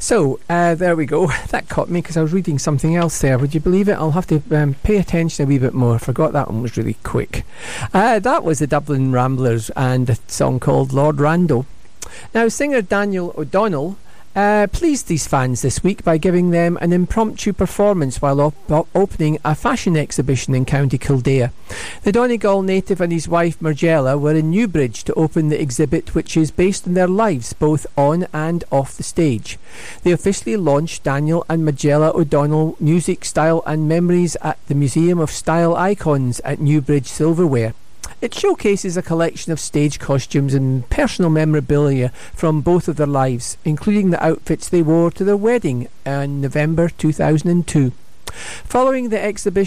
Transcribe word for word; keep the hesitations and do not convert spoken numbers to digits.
So, uh, there we go. That caught me because I was reading something else there. Would you believe it? I'll have to um, pay attention a wee bit more. Forgot that one was really quick. Uh, that was the Dublin Ramblers and a song called Lord Randall. Now, singer Daniel O'Donnell Uh, pleased these fans this week by giving them an impromptu performance while op- op- opening a fashion exhibition in County Kildare. The Donegal native and his wife Margella were in Newbridge to open the exhibit, which is based on their lives both on and off the stage. They officially launched Daniel and Margella O'Donnell Music, Style and Memories at the Museum of Style Icons at Newbridge Silverware. It showcases a collection of stage costumes and personal memorabilia from both of their lives, including the outfits they wore to their wedding in November two thousand two. Following the exhibition,